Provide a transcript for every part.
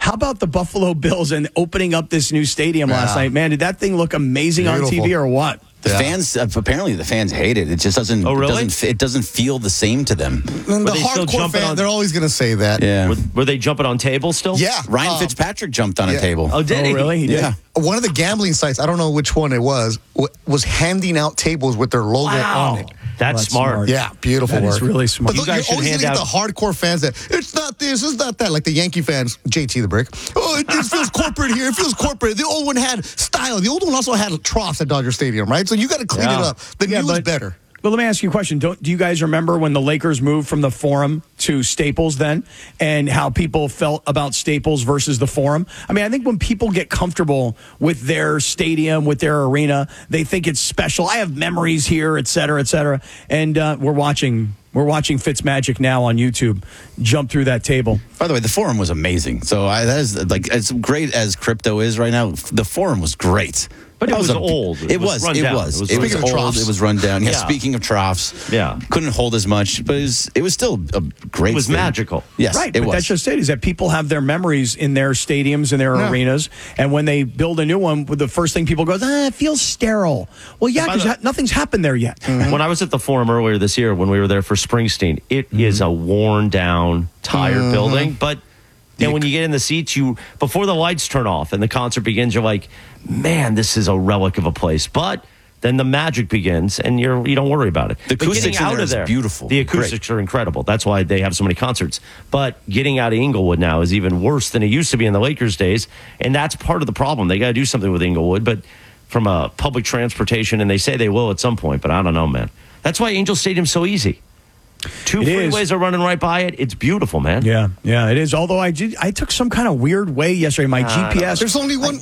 how about the Buffalo Bills and opening up this new stadium last night? Man, did that thing look amazing on TV or what? The fans, apparently the fans hate it. It just doesn't, Oh, really? it doesn't feel the same to them. And the they still hardcore jumping fan, on- they're always going to say that. Yeah. Were they jumping on tables still? Yeah. Ryan Fitzpatrick jumped on a table. Oh, did he? Really? He did? Yeah. One of the gambling sites, I don't know which one it was handing out tables with their logo on it. That's smart. Yeah, beautiful That work. is really smart. But You look, guys you're always should going to hand get the hardcore fans that it's not this, it's not that. Like the Yankee fans, JT the Brick. Oh, it feels corporate here. It feels corporate. The old one had style. The old one also had troughs at Dodger Stadium, right? So you got to clean it up. The new is better. But let me ask you a question. Do you guys remember when the Lakers moved from the Forum to Staples then, and how people felt about Staples versus the Forum? I mean, I think when people get comfortable with their stadium, with their arena, they think it's special. I have memories here, et cetera, et cetera. And we're watching Fitzmagic now on YouTube jump through that table. By the way, the forum was amazing. So that is like as great as crypto is right now. The forum was great. But it That was a- old. It was. run It down. was. It It was Speaking of old. troughs. It was run down. Yeah. Yeah. Speaking of troughs. Yeah. Couldn't hold as much, but it was still a great. It was stadium. magical. Yes, Right, it but was. that's just it, is that people have their memories in their stadiums and their arenas, and when they build a new one, the first thing people go, it feels sterile. Well, yeah, because nothing's happened there yet. When I was at the Forum earlier this year, when we were there for Springsteen, it is a worn down, tired building. But then when you get in the seats, before the lights turn off and the concert begins, you're like, man, this is a relic of a place. But then the magic begins, and you don't worry about it. The But getting acoustics in out there of is there, beautiful. The acoustics are incredible. That's why they have so many concerts. But getting out of Inglewood now is even worse than it used to be in the Lakers days, and that's part of the problem. They got to do something with Inglewood, but from a public transportation, and they say they will at some point, but I don't know, man. That's why Angel Stadium's so easy. Two freeways are running right by it. It's beautiful, man. Yeah, it is. Although I took some kind of weird way yesterday. My GPS. There's only one.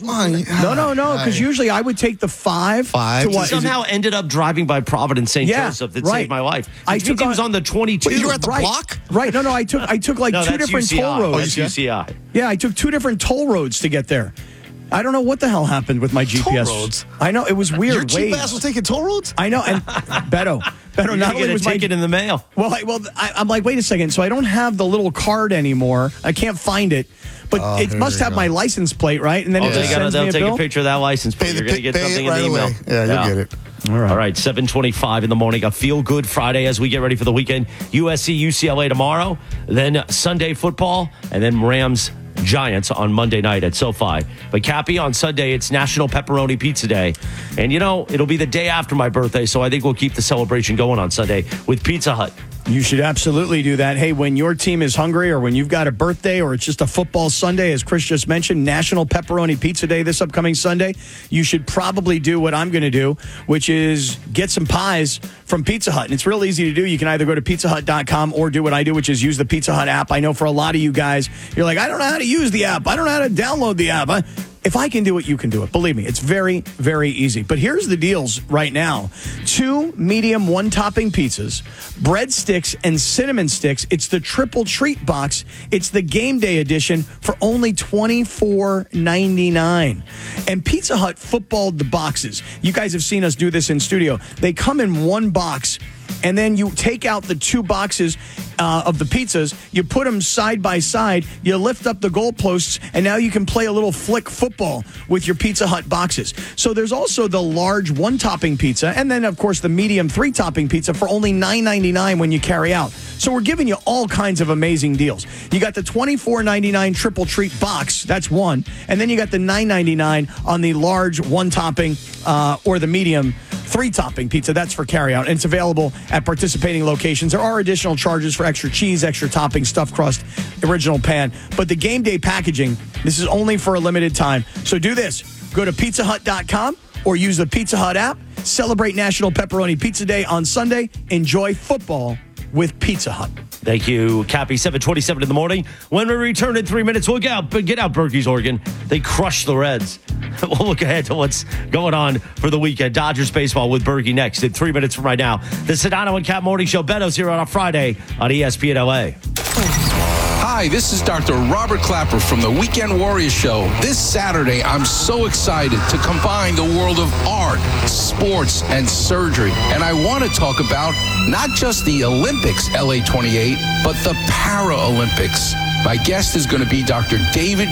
No. Because usually I would take the 5 to what? Somehow ended up driving by Providence St. Joseph that saved my life. I Which means he was on the 22. Wait, you were at the right. block? Right. No. I took like two different UCI. toll roads. That's UCI. Yeah, I took 2 different toll roads to get there. I don't know what the hell happened with my GPS. Toll roads? I know, it was weird. Your cheap ass was taking toll roads? I know, and Beto, You're not going only to was get a ticket in the mail. I'm like, wait a second. So I don't have the little card anymore. I can't find it, but it must have my license plate, right? And then it just sends me They'll a take bill. a picture of that license plate. You're going to get pay something it right in the email. away. Yeah, you'll get it. All right, 7:25 in the morning. A feel-good Friday as we get ready for the weekend. USC, UCLA tomorrow. Then Sunday football. And then Rams, Giants on Monday night at SoFi. But Cappy, on Sunday, it's National Pepperoni Pizza Day. And, it'll be the day after my birthday, so I think we'll keep the celebration going on Sunday with Pizza Hut. You should absolutely do that. Hey, when your team is hungry or when you've got a birthday or it's just a football Sunday, as Chris just mentioned, National Pepperoni Pizza Day this upcoming Sunday, you should probably do what I'm going to do, which is get some pies from Pizza Hut. And it's real easy to do. You can either go to pizzahut.com or do what I do, which is use the Pizza Hut app. I know for a lot of you guys, you're like, I don't know how to use the app. I don't know how to download the app. If I can do it, you can do it. Believe me, it's very, very easy. But here's the deals right now. 2 medium 1-topping pizzas, breadsticks, and cinnamon sticks. It's the triple treat box. It's the game day edition for only $24.99. And Pizza Hut footballed the boxes. You guys have seen us do this in studio. They come in one box, and then you take out the 2 boxes of the pizzas, you put them side by side, you lift up the goalposts, and now you can play a little flick football with your Pizza Hut boxes. So there's also the large 1-topping pizza, and then, of course, the medium 3-topping pizza for only $9.99 when you carry out. So we're giving you all kinds of amazing deals. You got the $24.99 triple treat box, that's one, and then you got the $9.99 on the large 1-topping or the medium 3-topping pizza. That's for carryout, and it's available at participating locations. There are additional charges for extra cheese, extra topping, stuffed crust, original pan. But the game day packaging, this is only for a limited time. So do this. Go to pizzahut.com or use the Pizza Hut app. Celebrate National Pepperoni Pizza Day on Sunday. Enjoy football with Pizza Hut. Thank you, Cappy. 7:27 in the morning. When we return in 3 minutes, we'll get out Berkey's Oregon. They crushed the Reds. We'll look ahead to what's going on for the weekend. Dodgers baseball with Berkey next in 3 minutes from right now. The Sedano and Cap Morning Show. Beto's here on a Friday on ESPN LA. Hi, this is Dr. Robert Clapper from the Weekend Warriors Show. This Saturday, I'm so excited to combine the world of art, sports, and surgery. And I want to talk about not just the Olympics, LA 28, but the Paralympics. My guest is going to be Dr. David